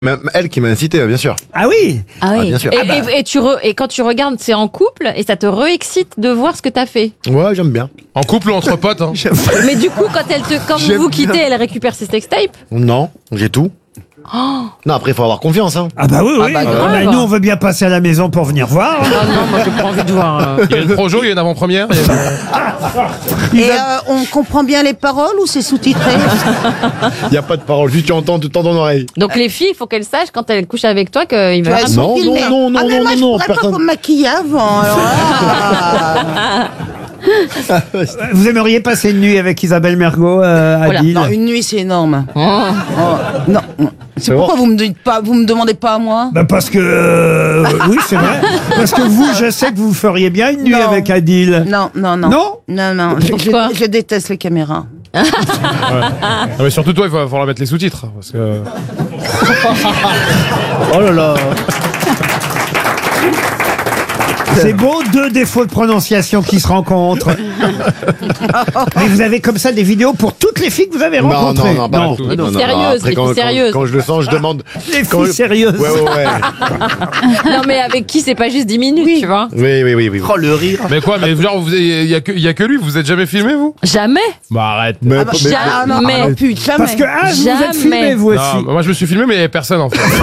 Elle qui m'a incité, bien sûr. Ah oui. Ah oui. Bien sûr. Et quand tu regardes, c'est en couple et ça te re-excite de voir ce que t'as fait. Ouais, j'aime bien. En couple ou entre potes hein. Mais du coup, quand J'aime vous quittez, bien. elle récupère ses sextapes. Non, j'ai tout. Non, après, il faut avoir confiance. Hein. Ah bah oui, oui. bah, grave. Bah, nous, on veut bien passer à la maison pour venir voir. Ah non, moi j'ai pas envie de voir. Il y a une projo, il y a une avant-première. Et on comprend bien les paroles ou c'est sous-titré? Il n'y a pas de parole, juste tu entends tout le temps dans l'oreille. Donc les filles, il faut qu'elles sachent quand elles couchent avec toi qu'il va. Tu vas non, filmer. non, non, Ah, mais non, moi, non, je non, pourrais pas personne. me maquiller avant. Alors là. Vous aimeriez passer une nuit avec Isabelle Mergo, Adil? Non, une nuit, c'est énorme. Oh. Oh, non. C'est pourquoi vous me demandez pas à moi? Bah parce que oui, c'est vrai. Parce que vous, je sais que vous feriez bien une nuit Non. avec Adil. Non. Non Non. Pourquoi Je déteste les caméras. Non, mais surtout toi, il va falloir mettre les sous-titres. Parce que... Oh là là. C'est beau, deux défauts de prononciation qui se rencontrent. Mais vous avez comme ça des vidéos pour toutes les filles que vous avez rencontrées. Non, pas tout. Les Non, filles non, sérieuses, après, les filles sérieuses. Quand je le sens, je demande. Les Quand filles sérieuses. Ouais. Non mais avec qui c'est pas juste 10 minutes, tu vois. Oui. Oh, le rire. Mais quoi, mais genre, il y a que lui, vous êtes jamais filmé, vous? Jamais. Bah arrête. Mais, Ah non, Jamais. non plus, jamais. Parce que vous êtes Jamais. filmé vous aussi. Non, moi je me suis filmé, mais il y avait personne en fait.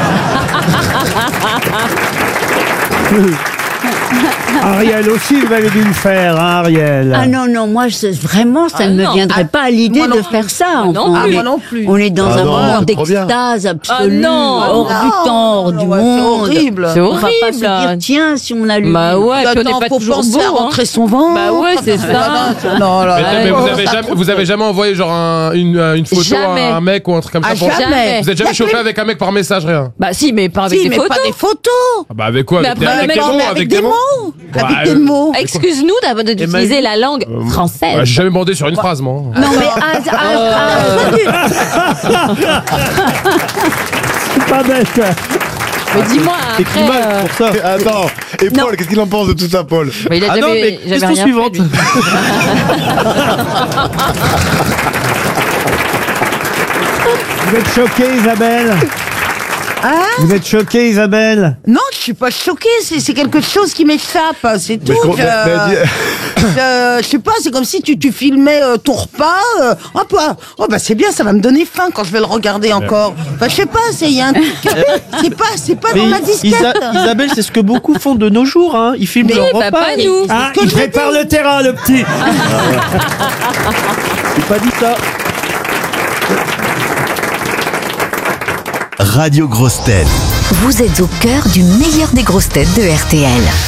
Ariel aussi, vous avez dû le faire, hein, Ariel. Ah non, moi, vraiment, ça ne me non. viendrait pas à l'idée moi non de faire ça. non Enfin, plus. Moi non plus. On est dans Ah un non, moment c'est trop bien. d'extase absolue, non. hors du temps, hors du Ouais, monde. c'est horrible. C'est On va pas se dire, horrible. tiens, si on a lu. Bah ouais, puis on Attends, n'est pas faut toujours penser à beau. Hein. rentrer son ventre. Bah ouais, c'est ça. Non, là, Mais là, vous avez jamais envoyé genre une photo Jamais. à un mec ou un truc comme ça Ah, pour... jamais. Vous êtes jamais chauffé avec un mec par message, rien? Bah si, mais pas avec Si, des mais photos. pas des photos. Ah bah avec quoi? Mais Avec, après, avec le des mec, mots? mais Avec des mots? Avec des mots. Excuse-nous d'utiliser la langue française. J'ai jamais bandé sur une phrase, moi. Non, mais C'est pas bête. Mais dis-moi C'est après. climat pour ça. Attends, et Paul, qu'est-ce qu'il en pense de tout ça, Paul? Mais il a Ah non, mais jamais question rien suivante. fait, lui. Vous êtes choquée, Isabelle? Hein? Vous êtes choquée, Isabelle? Non, je suis pas choquée, c'est quelque chose qui m'échappe, c'est tout. Je sais pas, c'est comme si tu filmais ton repas. Oh bah c'est bien, ça va me donner faim quand je vais le regarder encore. Enfin, je sais pas, il y a un truc. C'est pas dans Mais la disquette. Isabelle, c'est ce que beaucoup font de nos jours. Hein. Ils filment Mais leur bah, repas. pas nous. Ah, que il je prépare le terrain, le petit. J'ai pas dit ça. Radio Grosses Têtes. Vous êtes au cœur du meilleur des grosses têtes de RTL.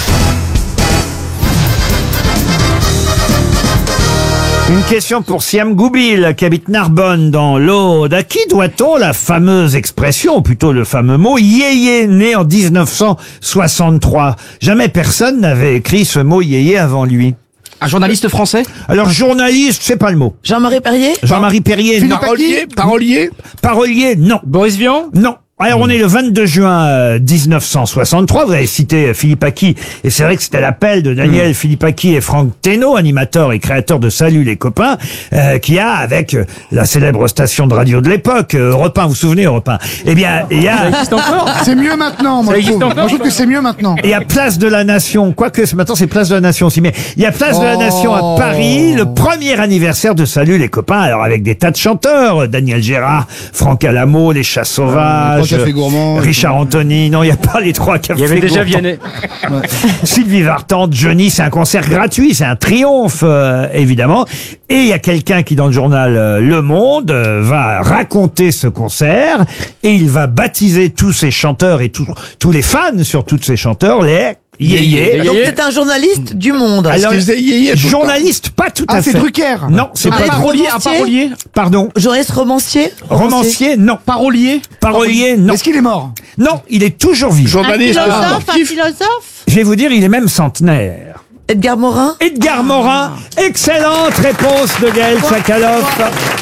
Une question pour Siam Goubil, qui habite Narbonne, dans l'Aude. À qui doit-on la fameuse expression, ou plutôt le fameux mot « yéyé », né en 1963? Jamais personne n'avait écrit ce mot « yéyé » avant lui. Un journaliste français? Alors, journaliste, c'est pas le mot. Jean-Marie Perrier? Jean-Marie Perrier, non. Parolier? Parolier, non. Boris Vian? Non. Alors, on est le 22 juin 1963. Vous avez cité Philippe Aki. Et c'est vrai que c'était l'appel de Daniel Philippe Aki et Franck Thénault, animateur et créateur de Salut les copains, qui a, avec la célèbre station de radio de l'époque, Europe 1, vous vous souvenez, Europe 1? Eh bien, il y a... C'est mieux maintenant, moi je trouve. Moi, je trouve que c'est mieux maintenant. Il y a Place de la Nation, quoique maintenant c'est Place de la Nation aussi, mais il y a Place de la Nation à Paris, le premier anniversaire de Salut les copains, alors avec des tas de chanteurs, Daniel Gérard, Franck Alamo, Les Chats Sauvages, Café Gourmand, Richard Anthony, non il n'y a pas les trois cafés. Il y avait déjà Gourmand. Vianney. Sylvie Vartan, Johnny, c'est un concert gratuit, c'est un triomphe évidemment. Et il y a quelqu'un qui dans le journal Le Monde va raconter ce concert et il va baptiser tous ces chanteurs et tous les fans sur tous ces chanteurs les yéyé. Donc c'est un journaliste du Monde. Alors, journaliste, pas tout à fait. c'est Drucker. Non, c'est pas Parolier? Un parolier? Pardon. Journaliste romancier? Romancier, non. Parolier? Parolier, non. Est-ce qu'il est mort? Non, il est toujours vivant. Un philosophe. Je vais vous dire, il est même centenaire. Edgar Morin? Edgar Morin, excellente réponse de Gaël Sakaloff.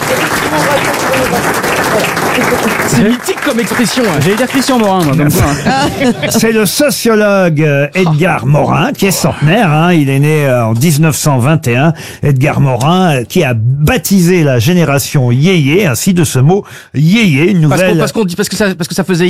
C'est mythique comme expression. Hein. J'allais dire Christian Morin, moi, comme ça. Hein. C'est le sociologue Edgar Morin, qui est centenaire, hein, il est né en 1921. Edgar Morin, qui a baptisé la génération yéyé, ainsi de ce mot yéyé, une nouvelle... Parce que ça faisait